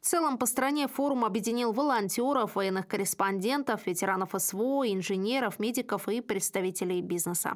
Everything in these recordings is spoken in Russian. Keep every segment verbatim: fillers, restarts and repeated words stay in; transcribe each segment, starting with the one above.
В целом, по стране форум объединил волонтеров, военных корреспондентов, ветеранов СВО, инженеров, медиков и представителей бизнеса.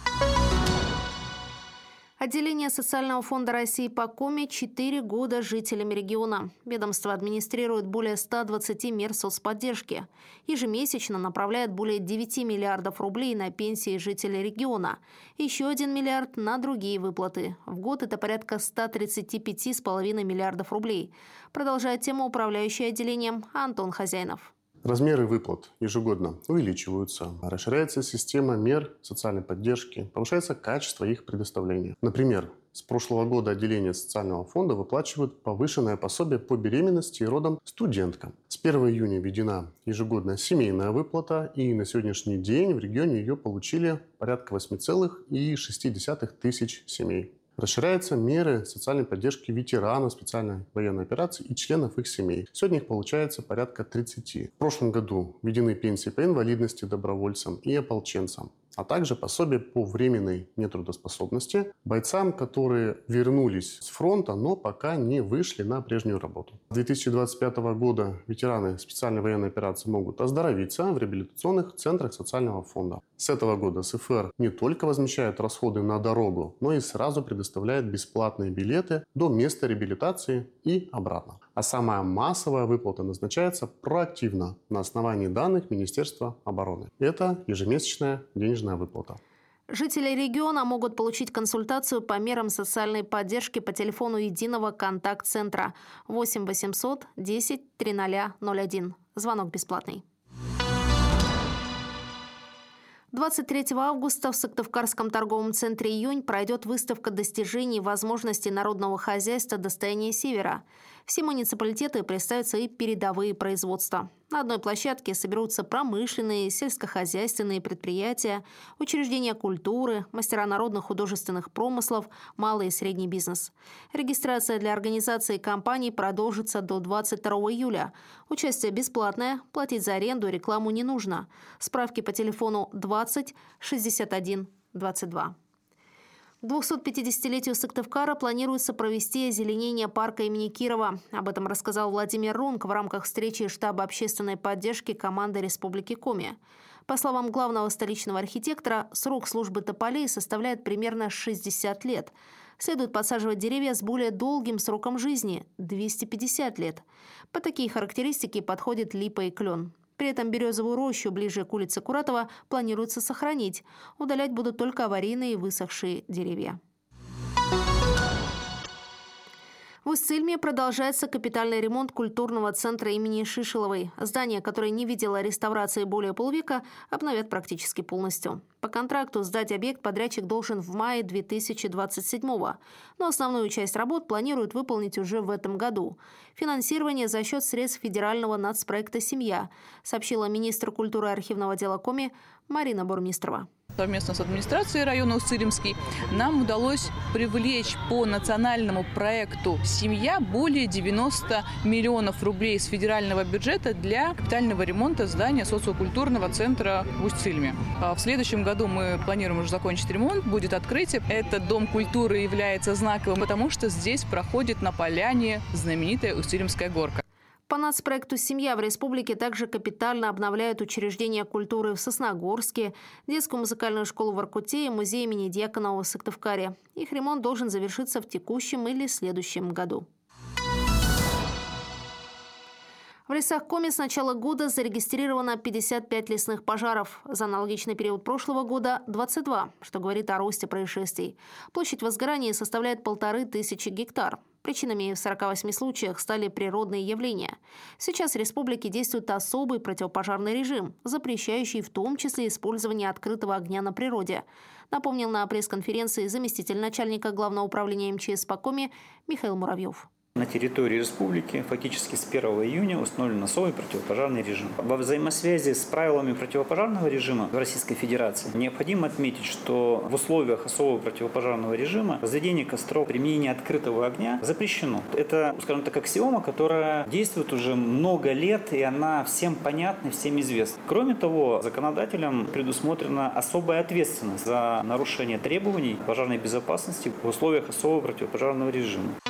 Отделение Социального фонда России по Коми четыре года жителями региона. Ведомство администрирует более ста двадцати мер соцподдержки. Ежемесячно направляет более девяти миллиардов рублей на пенсии жителей региона. Еще один миллиард на другие выплаты. В год это порядка ста тридцати пяти с половиной миллиардов рублей. Продолжает тему управляющий отделением Антон Хозяинов. Размеры выплат ежегодно увеличиваются, расширяется система мер социальной поддержки, повышается качество их предоставления. Например, с прошлого года отделение социального фонда выплачивает повышенное пособие по беременности и родам студенткам. С первого июня введена ежегодная семейная выплата, и на сегодняшний день в регионе ее получили порядка восьми целых шести десятых тысяч семей. Расширяются меры социальной поддержки ветеранов специальной военной операции и членов их семей. Сегодня их получается порядка тридцати. В прошлом году введены пенсии по инвалидности добровольцам и ополченцам, а также пособие по временной нетрудоспособности бойцам, которые вернулись с фронта, но пока не вышли на прежнюю работу. С две тысячи двадцать пятого года ветераны специальной военной операции могут оздоровиться в реабилитационных центрах социального фонда. С этого года СФР не только возмещает расходы на дорогу, но и сразу предоставляет бесплатные билеты до места реабилитации и обратно. А самая массовая выплата назначается проактивно на основании данных Министерства обороны. Это ежемесячная денежная выплата. Жители региона могут получить консультацию по мерам социальной поддержки по телефону единого контакт-центра восемь восемьсот десять тридцать ноль один. Звонок бесплатный. двадцать третьего августа в Сыктывкарском торговом центре «Июнь» пройдет выставка достижений и возможностей народного хозяйства «Достояние Севера». Все муниципалитеты представят свои передовые производства. На одной площадке соберутся промышленные, сельскохозяйственные предприятия, учреждения культуры, мастера народных художественных промыслов, малый и средний бизнес. Регистрация для организации компаний продолжится до двадцать второго июля. Участие бесплатное, платить за аренду и рекламу не нужно. Справки по телефону двадцать шестьдесят один двадцать два. К двухсотпятидесятилетию Сыктывкара планируется провести озеленение парка имени Кирова. Об этом рассказал Владимир Рунг в рамках встречи штаба общественной поддержки команды Республики Коми. По словам главного столичного архитектора, срок службы тополей составляет примерно шестьдесят лет. Следует подсаживать деревья с более долгим сроком жизни – двести пятьдесят лет. По такие характеристики подходит липа и клен. При этом березовую рощу ближе к улице Куратова планируется сохранить. Удалять будут только аварийные и высохшие деревья. В Усть-Цильме продолжается капитальный ремонт культурного центра имени Шишеловой. Здание, которое не видело реставрации более полвека, обновят практически полностью. По контракту сдать объект подрядчик должен в мае две тысячи двадцать седьмого. Но основную часть работ планируют выполнить уже в этом году. Финансирование за счет средств федерального нацпроекта «Семья», сообщила министр культуры и архивного дела Коми Марина Бурмистрова. Совместно с администрацией района Усть-Цилимский нам удалось привлечь по национальному проекту «Семья» более девяноста миллионов рублей с федерального бюджета для капитального ремонта здания социокультурного центра в Усть-Цильме. В следующем году мы планируем уже закончить ремонт, будет открытие. Этот дом культуры является знаковым, потому что здесь проходит на поляне знаменитая Усть-Цилимская горка. По нацпроекту «Семья» в республике также капитально обновляют учреждения культуры в Сосногорске, детскую музыкальную школу в Воркуте и музей имени Дьяконова в Сыктывкаре. Их ремонт должен завершиться в текущем или следующем году. В лесах Коми с начала года зарегистрировано пятьдесят пять лесных пожаров. За аналогичный период прошлого года – двадцать два, что говорит о росте происшествий. Площадь возгорания составляет полторы тысячи гектар. Причинами в сорока восьми случаях стали природные явления. Сейчас в республике действует особый противопожарный режим, запрещающий в том числе использование открытого огня на природе, напомнил на пресс-конференции заместитель начальника Главного управления эм че эс по Коми Михаил Муравьев. На территории республики фактически с первого июня установлен особый противопожарный режим. Во взаимосвязи с правилами противопожарного режима в Российской Федерации необходимо отметить, что в условиях особого противопожарного режима разведение костров, применение открытого огня запрещено. Это, скажем так, аксиома, которая действует уже много лет, и она всем понятна, всем известна. Кроме того, законодателем предусмотрена особая ответственность за нарушение требований пожарной безопасности в условиях особого противопожарного режима.